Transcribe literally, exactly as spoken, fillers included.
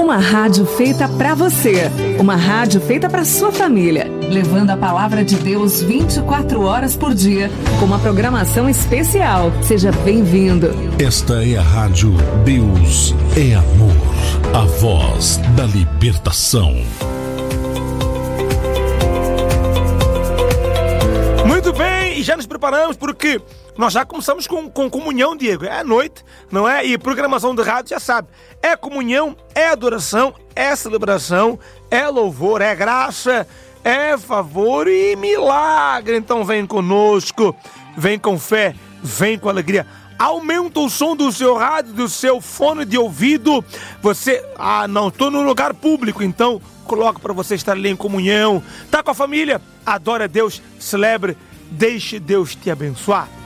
Uma rádio feita pra você. Uma rádio feita pra sua família. Levando a palavra de Deus vinte e quatro horas por dia. Com uma programação especial. Seja bem-vindo. Esta é a rádio Deus é Amor. A voz da libertação. Muito bem, e já nos preparamos porque nós já começamos com, com comunhão, Diego. É à noite, não é? E programação de rádio já sabe. É comunhão, é adoração, é celebração, é louvor, é graça, é favor e milagre. Então vem conosco, vem com fé, vem com alegria. Aumenta o som do seu rádio, do seu fone de ouvido. Você, ah não, estou no lugar público, então coloca para você estar ali em comunhão. Tá com a família? Adore a Deus, celebre, deixe Deus te abençoar.